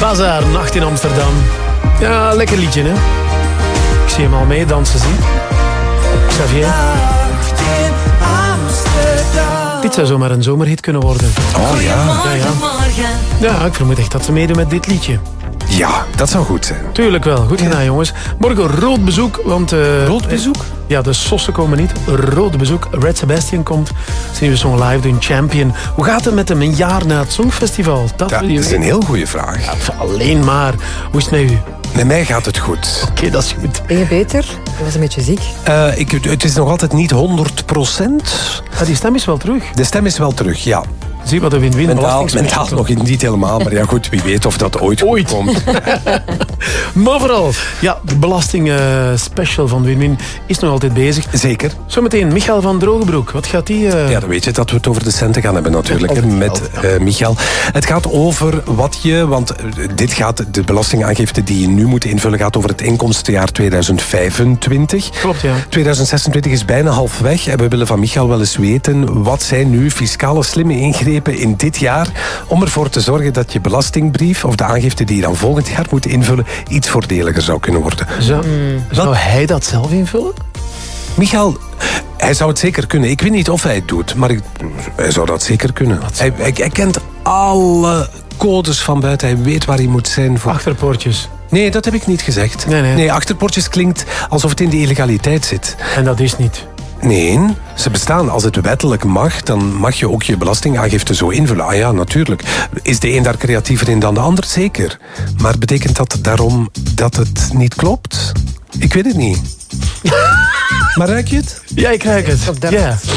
Bazaar, Nacht in Amsterdam. Ja, lekker liedje, hè? Ik zie hem al mee dansen, zie. Xavier. Nacht in Amsterdam. Dit zou zomaar een zomerhit kunnen worden. Oh ja. Ja, ik vermoed echt dat ze meedoen met dit liedje. Ja, dat zou goed zijn. Tuurlijk wel. Goed gedaan, jongens. Morgen rood bezoek, want... Rood bezoek? Ja, de sossen komen niet. Rood bezoek. Red Sebastian komt. Zijn nieuwe song live doen, Champion. Hoe gaat het met hem een jaar na het Songfestival? Dat Ja, wil je dat is weten. een heel goede vraag. Ja, alleen maar. Hoe is het met u? Met mij gaat het goed. Oké, dat is goed. Ben je beter? Je was een beetje ziek. Het is nog altijd niet 100%. Ah, die stem is wel terug. De stem is wel terug, ja. Zie wat de win-win Mentaal belasting. nog niet helemaal, maar ja goed, wie weet of dat ooit komt. Maar vooral, ja, de belastingspecial van Win-Win is nog altijd bezig. Zeker. Zometeen, Michael van Drogenbroek. Wat gaat die... Ja, dan weet je dat we het over de centen gaan hebben natuurlijk, hè, met Michael. Het gaat over wat je, want dit gaat, de belastingaangifte die je nu moet invullen, gaat over het inkomstenjaar 2025. Klopt, ja. 2026 is bijna halfweg en we willen van Michael wel eens weten, wat zijn nu fiscale slimme ingrepen in dit jaar om ervoor te zorgen dat je belastingbrief of de aangifte die je dan volgend jaar moet invullen iets voordeliger zou kunnen worden. Zou hij dat zelf invullen? Michael, hij zou het zeker kunnen. Ik weet niet of hij het doet, maar hij zou dat zeker kunnen. Hij kent alle codes van buiten. Hij weet waar hij moet zijn voor... Achterpoortjes. Nee, dat heb ik niet gezegd. Nee. Achterpoortjes klinkt alsof het in de illegaliteit zit. En dat is niet. Nee, ze bestaan. Als het wettelijk mag, dan mag je ook je belastingaangifte zo invullen. Ah ja, natuurlijk. Is de een daar creatiever in dan de ander? Zeker. Maar betekent dat daarom dat het niet klopt? Ik weet het niet. Maar ruik je het? Ja, ik ruik het. Op dat. Ja.